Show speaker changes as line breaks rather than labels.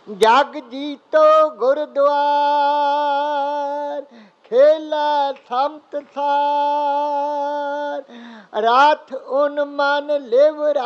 जग जीतो गुरुद्वार, खेला समत सार, रात उन मन लिव